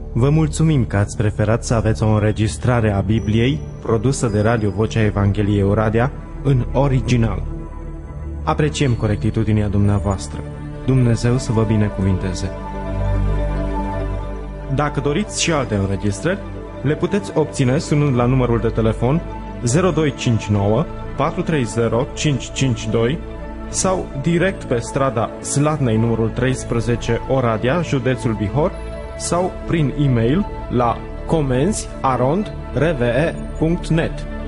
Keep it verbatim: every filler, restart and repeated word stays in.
Vă mulțumim că ați preferat să aveți o înregistrare a Bibliei produsă de Radio Vocea Evangheliei Oradea în original. Apreciem corectitudinea dumneavoastră. Dumnezeu să vă binecuvinteze. Dacă doriți și alte înregistrări, le puteți obține sunând la numărul de telefon zero doi cinci nouă patru trei zero cinci cinci doi sau direct pe strada Slatnei numărul treisprezece, Oradea, județul Bihor, sau prin e-mail la comenzi arond r v e punct net.